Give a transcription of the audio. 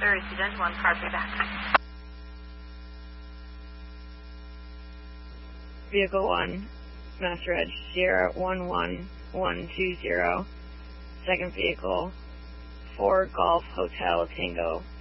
Third, Student 1, car payback. Vehicle 1, Master Edge, Sierra 11120. Second vehicle, 4 Golf Hotel Tango